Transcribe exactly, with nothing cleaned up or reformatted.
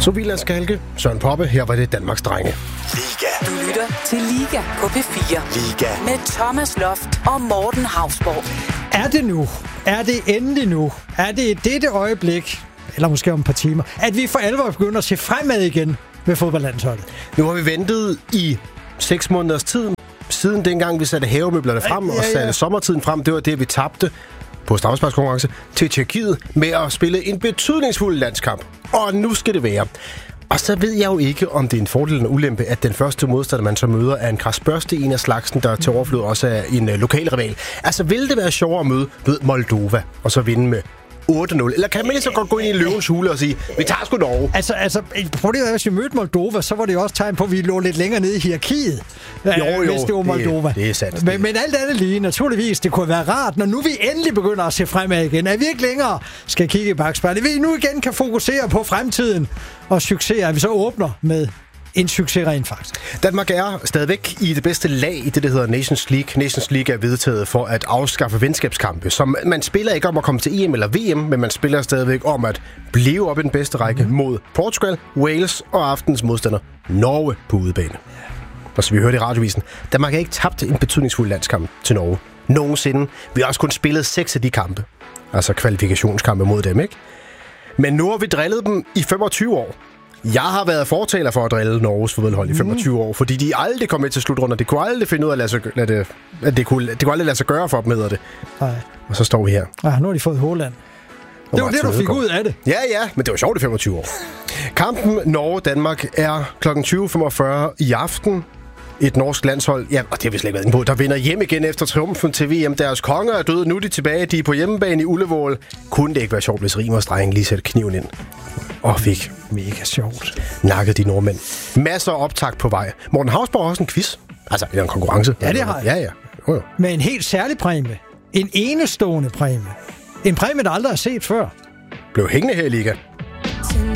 Sofie Skalke, Søren Poppe, her var det Danmarks Drenge. Liga. Du lytter til Liga på P fire. Liga. Med Thomas Loft og Morten Hausborg. Er det nu? Er det endelig nu? Er det i dette øjeblik, eller måske om et par timer, at vi for alvor begynder at se fremad igen med fodboldlandsholdet? Nu har vi ventet i seks måneders tid, siden dengang vi satte havemøblerne frem ja, ja, ja. og satte sommertiden frem. Det var det, vi tabte på straffesparkskonkurrence til Tjekkiet med at spille en betydningsfuld landskamp. Og nu skal det være. Og så ved jeg jo ikke, om det er en fordel eller ulempe, at den første modstander, man så møder, er en græsbørste, en af slagsen, der til overflod også er en uh, lokal rival. Altså, vil det være sjovere at møde ved Moldova, og så vinde med otte nul? Eller kan man lige så godt gå ind i en løvens hule og sige, vi tager sgu Norge? Altså, altså prøv lige at hvis vi mødte Moldova, så var det jo også tegn på, at vi lå lidt længere nede i hierarkiet. Jo, jo, hvis det var Moldova. Det, det er sandt. Men, men alt andet lige, naturligvis, det kunne være rart, når nu vi endelig begynder at se fremad igen, at vi ikke længere skal kigge i bakspejlet, at vi nu igen kan fokusere på fremtiden og succeser, at vi så åbner med en succes rent faktisk. Danmark er stadigvæk i det bedste lag i det, der hedder Nations League. Nations League er vedtaget for at afskaffe venskabskampe. Så man spiller ikke om at komme til E M eller V M, men man spiller stadigvæk om at blive op i den bedste række mm. mod Portugal, Wales og aftens modstander Norge på udebane. Og så vi hørte i radiovisen, Danmark har ikke tabt en betydningsfuld landskamp til Norge nogensinde. Vi har også kun spillet seks af de kampe. Altså kvalifikationskampe mod dem, ikke? Men nu har vi drillet dem i femogtyve år. Jeg har været fortaler for at drille Norges fodboldhold i femogtyve år, fordi de aldrig kom med til slutrunder. Det kunne aldrig finde ud af at lade sig, lade det, at det kunne, det kunne aldrig lade sig gøre for dem, hedder det. Nej. Og så står vi her. Ja, nu har de fået Håland. Det var det, du fik ud af det. Ja, ja, men det var sjovt i femogtyve år. Kampen Norge-Danmark er klokken tyve femogfyrre i aften. Et norsk landshold, ja, og det har vi slet ikke været inde på, der vinder hjem igen efter triumfen til V M. Deres konger er døde, nu er de tilbage, de er på hjemmebane i Ullevål. Kunne det ikke være sjovt, hvis Rimers dreng lige sætte kniven ind? Og fik mega sjovt nakket de nordmænd. Masser af optakt på vej. Morten Hausborg har også en quiz. Altså, eller en konkurrence. Ja, det har jeg. Ja, ja. Jo, jo. Med en helt særlig præmie. En enestående præmie. En præmie, der aldrig er set før. Blev hængende her i Liga.